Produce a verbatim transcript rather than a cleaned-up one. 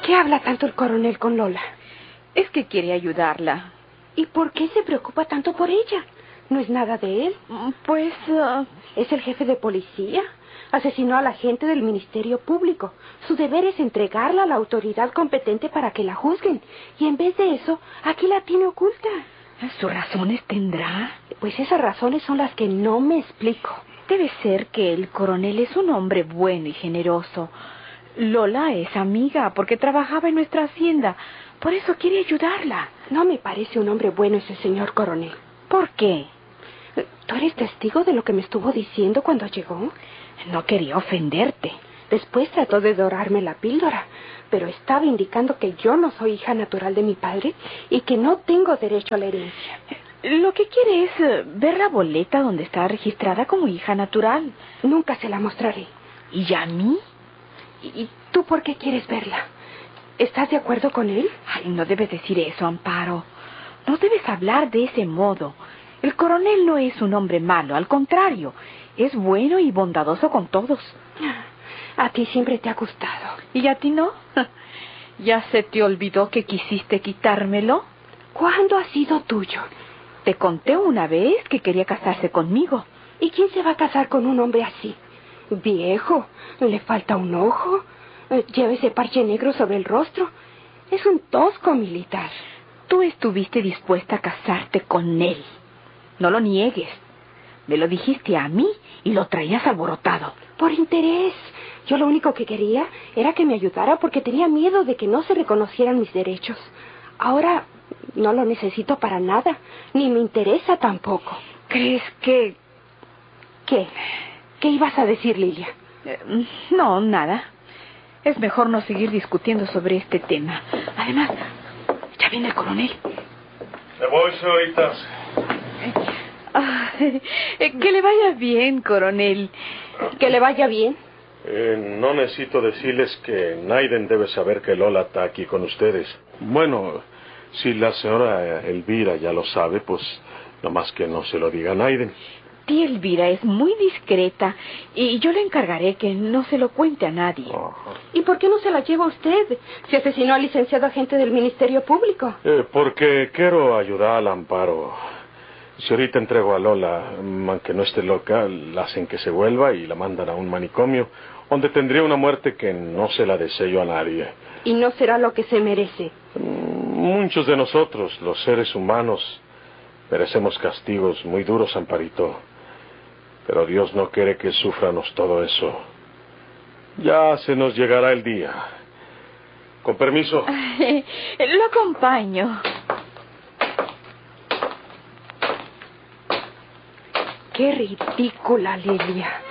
qué habla tanto el coronel con Lola? Es que quiere ayudarla. ¿Y por qué se preocupa tanto por ella? ¿No es nada de él? Pues... Uh... Es el jefe de policía. Asesinó a la gente del Ministerio Público. Su deber es entregarla a la autoridad competente para que la juzguen. Y en vez de eso, aquí la tiene oculta. ¿Sus razones tendrá? Pues esas razones son las que no me explico. Debe ser que el coronel es un hombre bueno y generoso. Lola es amiga porque trabajaba en nuestra hacienda. Por eso quiere ayudarla. No me parece un hombre bueno ese señor coronel. ¿Por qué? ¿Tú eres testigo de lo que me estuvo diciendo cuando llegó? No quería ofenderte. Después trató de dorarme la píldora, pero estaba indicando que yo no soy hija natural de mi padre y que no tengo derecho a la herencia. Lo que quiere es ver la boleta donde está registrada como hija natural. Nunca se la mostraré. ¿Y a mí? ¿Y tú por qué quieres verla? ¿Estás de acuerdo con él? Ay, no debes decir eso, Amparo. No debes hablar de ese modo. El coronel no es un hombre malo, al contrario, es bueno y bondadoso con todos. A ti siempre te ha gustado. ¿Y a ti no? ¿Ya se te olvidó que quisiste quitármelo? ¿Cuándo ha sido tuyo? Te conté una vez que quería casarse conmigo. ¿Y quién se va a casar con un hombre así? Viejo, le falta un ojo, lleva ese parche negro sobre el rostro. Es un tosco militar. Tú estuviste dispuesta a casarte con él. No lo niegues. Me lo dijiste a mí y lo traías alborotado. Por interés. Yo lo único que quería era que me ayudara porque tenía miedo de que no se reconocieran mis derechos. Ahora no lo necesito para nada, ni me interesa tampoco. ¿Crees que...? ¿Qué? ¿Qué ibas a decir, Lilia? Eh, no, nada. Es mejor no seguir discutiendo sobre este tema. Además, ya viene el coronel. Me voy, señoritas. Ah, que le vaya bien, coronel. ¿Que le vaya bien? Eh, no necesito decirles que Naiden debe saber que Lola está aquí con ustedes. Bueno, si la señora Elvira ya lo sabe, pues nomás que no se lo diga a Naiden. Tía Elvira es muy discreta y yo le encargaré que no se lo cuente a nadie. Ajá. ¿Y por qué no se la lleva usted? Se asesinó al licenciado agente del Ministerio Público. Eh, porque quiero ayudar al Amparo. Si ahorita entrego a Lola, aunque no esté loca, la hacen que se vuelva y la mandan a un manicomio, donde tendría una muerte que no se la deseo a nadie. ¿Y no será lo que se merece? Muchos de nosotros, los seres humanos, merecemos castigos muy duros, Amparito. Pero Dios no quiere que suframos todo eso. Ya se nos llegará el día. Con permiso. Lo acompaño. Qué ridícula, Lilia.